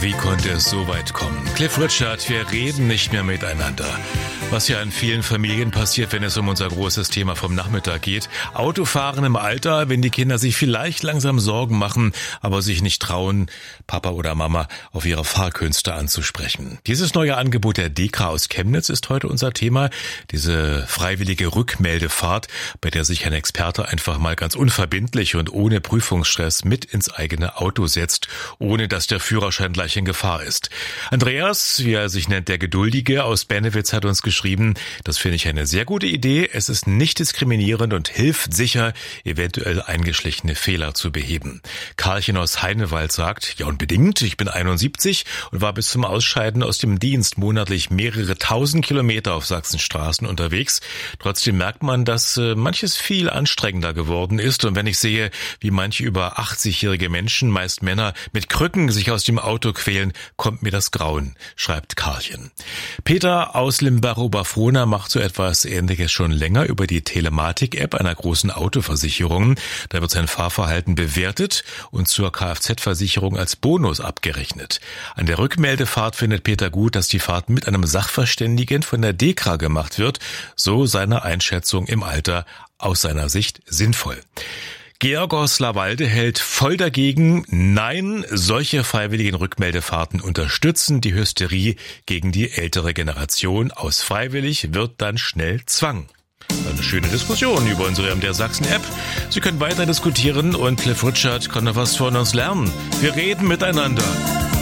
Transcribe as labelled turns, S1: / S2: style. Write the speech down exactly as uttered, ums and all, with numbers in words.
S1: Wie konnte es so weit kommen? Cliff Richard, wir reden nicht mehr miteinander. Was ja in vielen Familien passiert, wenn es um unser großes Thema vom Nachmittag geht. Autofahren im Alter, wenn die Kinder sich vielleicht langsam Sorgen machen, aber sich nicht trauen, Papa oder Mama auf ihre Fahrkünste anzusprechen. Dieses neue Angebot der DEKRA aus Chemnitz ist heute unser Thema. Diese freiwillige Rückmeldefahrt, bei der sich ein Experte einfach mal ganz unverbindlich und ohne Prüfungsstress mit ins eigene Auto setzt, ohne dass der Führerschein gleich in Gefahr ist. Andreas, wie er sich nennt, der Geduldige aus Bennewitz, hat uns geschrieben, das finde ich eine sehr gute Idee. Es ist nicht diskriminierend und hilft sicher, eventuell eingeschlichene Fehler zu beheben. Karlchen aus Heinewald sagt, ja unbedingt, ich bin einundsiebzig und war bis zum Ausscheiden aus dem Dienst monatlich mehrere tausend Kilometer auf Sachsens Straßen unterwegs. Trotzdem merkt man, dass äh, manches viel anstrengender geworden ist. Und wenn ich sehe, wie manche über achtzigjährige Menschen, meist Männer, mit Krücken sich aus dem Auto quälen, kommt mir das Grauen, schreibt Karlchen. Peter aus Limbacher-Oberfrohna macht so etwas Ähnliches schon länger über die Telematik-App einer großen Autoversicherung. Da wird sein Fahrverhalten bewertet und zur Kfz-Versicherung als Bonus abgerechnet. An der Rückmeldefahrt findet Peter gut, dass die Fahrt mit einem Sachverständigen von der DEKRA gemacht wird, so seine Einschätzung im Alter aus seiner Sicht sinnvoll. Georg aus Lawalde hält voll dagegen. Nein, solche freiwilligen Rückmeldefahrten unterstützen die Hysterie gegen die ältere Generation. Aus freiwillig wird dann schnell Zwang. Eine schöne Diskussion über unsere M D R Sachsen-App. Sie können weiter diskutieren und Cliff Richard kann noch was von uns lernen. Wir reden miteinander.